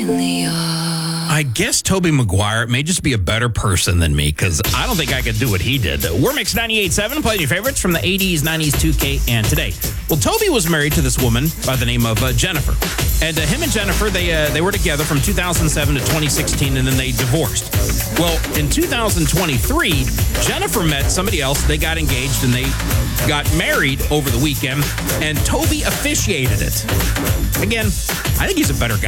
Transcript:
I guess Tobey Maguire may just be a better person than me because I don't think I could do what he did. We're Mix 98.7, playing your favorites from the 80s, 90s, 2K, and today. Well, Toby was married to this woman by the name of Jennifer. And him and Jennifer, they were together from 2007 to 2016, and then they divorced. Well, in 2023, Jennifer met somebody else. They got engaged, and they got married over the weekend, and Toby officiated it. Again, I think he's a better guy.